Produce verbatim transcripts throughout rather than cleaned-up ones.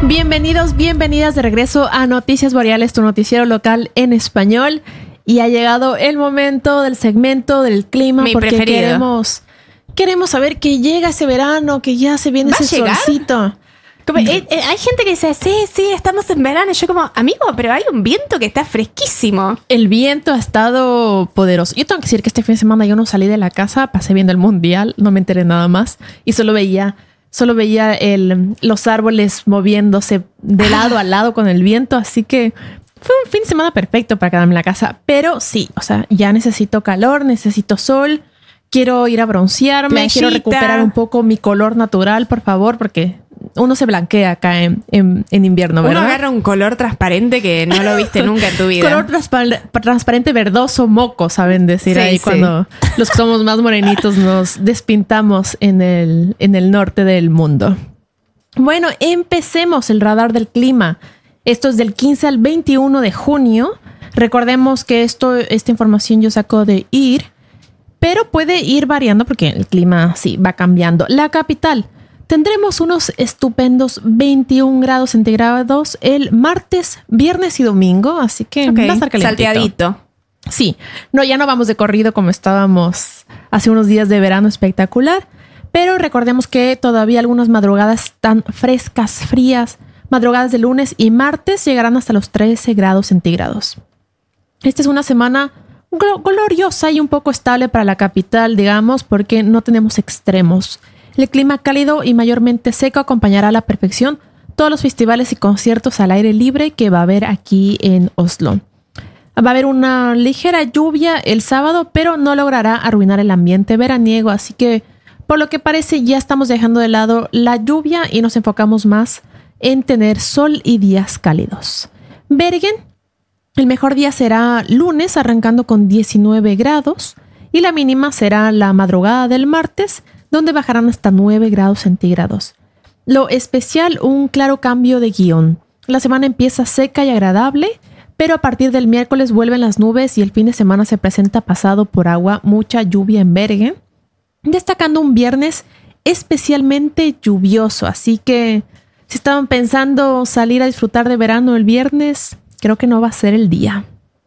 Bienvenidos, bienvenidas de regreso a Noticias Boreales, tu noticiero local en español. Y ha llegado el momento del segmento del clima. Mi porque preferido. queremos queremos saber que llega ese verano, que ya se viene ¿Va a ese llegar? solcito. Como, eh, eh, hay gente que dice, sí, sí, estamos en verano. Y yo como, amigo, pero hay un viento que está fresquísimo. El viento ha estado poderoso. Yo tengo que decir que este fin de semana yo no salí de la casa, pasé viendo el mundial, no me enteré nada más y solo veía, solo veía el, los árboles moviéndose de lado a lado con el viento, así que fue un fin de semana perfecto para quedarme en la casa. Pero sí, o sea, ya necesito calor, necesito sol, quiero ir a broncearme, Playita. quiero recuperar un poco mi color natural, por favor, porque uno se blanquea acá en, en, en invierno, ¿verdad? Uno agarra un color transparente que no lo viste nunca en tu vida. Color transpa- transparente, verdoso, moco, saben decir Sí, ahí sí. cuando los que somos más morenitos nos despintamos en el, en el norte del mundo. Bueno, empecemos el radar del clima. Esto es del quince al veintiuno de junio. Recordemos que esto, esta información yo saco de I R, pero puede ir variando porque el clima sí va cambiando. La capital. Tendremos unos estupendos veintiún grados centígrados el martes, viernes y domingo, así que Ok, va a estar calentito. salteadito. Sí, no, ya no vamos de corrido como estábamos hace unos días de verano espectacular, pero recordemos que todavía algunas madrugadas están frescas, frías. Madrugadas de lunes y martes llegarán hasta los trece grados centígrados. Esta es una semana gl- gloriosa y un poco estable para la capital, digamos, porque no tenemos extremos. El clima cálido y mayormente seco acompañará a la perfección todos los festivales y conciertos al aire libre que va a haber aquí en Oslo. Va a haber una ligera lluvia el sábado, pero no logrará arruinar el ambiente veraniego, así que por lo que parece ya estamos dejando de lado la lluvia y nos enfocamos más en tener sol y días cálidos. Bergen, el mejor día será lunes arrancando con diecinueve grados y la mínima será la madrugada del martes, donde bajarán hasta nueve grados centígrados. Lo especial, un claro cambio de guión. La semana empieza seca y agradable, pero a partir del miércoles vuelven las nubes y el fin de semana se presenta pasado por agua, mucha lluvia en Bergen, destacando un viernes especialmente lluvioso. Así que si estaban pensando salir a disfrutar de verano el viernes, creo que no va a ser el día.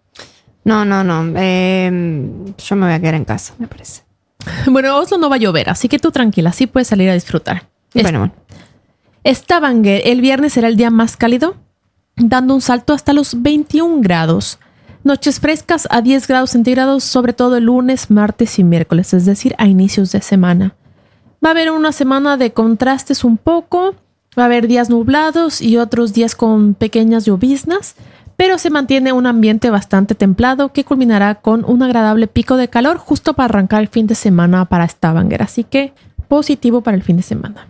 No, no, no. Eh, yo me voy a quedar en casa, me parece. Bueno, Oslo no va a llover, así que tú tranquila, sí puedes salir a disfrutar. Bueno, bueno. Stavanger, el viernes será el día más cálido, dando un salto hasta los veintiún grados. Noches frescas a diez grados centígrados, sobre todo el lunes, martes y miércoles, es decir, a inicios de semana. Va a haber una semana de contrastes un poco, va a haber días nublados y otros días con pequeñas lloviznas, pero se mantiene un ambiente bastante templado que culminará con un agradable pico de calor justo para arrancar el fin de semana para Stavanger. Así que positivo para el fin de semana.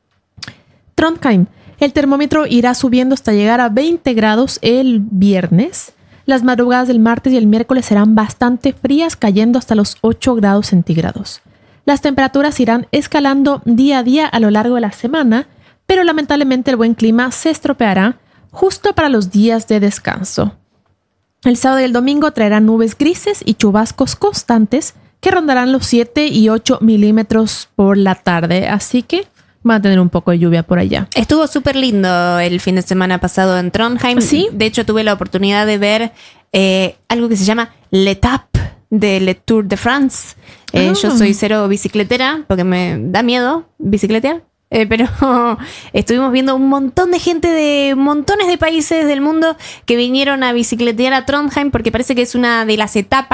Trondheim. El termómetro irá subiendo hasta llegar a veinte grados el viernes. Las madrugadas del martes y el miércoles serán bastante frías, cayendo hasta los ocho grados centígrados. Las temperaturas irán escalando día a día a lo largo de la semana, pero lamentablemente el buen clima se estropeará justo para los días de descanso. El sábado y el domingo traerán nubes grises y chubascos constantes que rondarán los siete y ocho milímetros por la tarde, así que van a tener un poco de lluvia por allá. Estuvo súper lindo el fin de semana pasado en Trondheim. ¿Sí? De hecho, tuve la oportunidad de ver eh, algo que se llama L'Etape de Le Tour de France. Eh, Ah. Yo soy cero bicicletera porque me da miedo bicicletear. Eh, pero estuvimos viendo un montón de gente de montones de países del mundo que vinieron a bicicletear a Trondheim porque parece que es una de las etapas